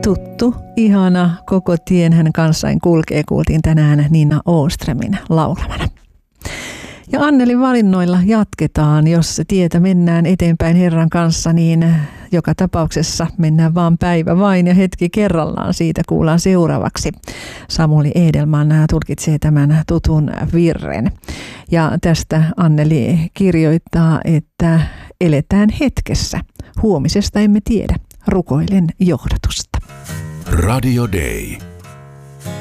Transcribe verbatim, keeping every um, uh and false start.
tuttu, ihana, koko tien hän kanssain kulkee, kuultiin tänään Nina Åströmin laulamana. Ja Annelin valinnoilla jatketaan, jos tietä mennään eteenpäin Herran kanssa, niin joka tapauksessa mennään vaan päivä vain ja hetki kerrallaan. Siitä kuullaan seuraavaksi. Samuli Edelman tulkitsee tämän tutun virren. Ja tästä Anneli kirjoittaa, että eletään hetkessä. Huomisesta emme tiedä. Rukoilen johdatusta. Radio Day.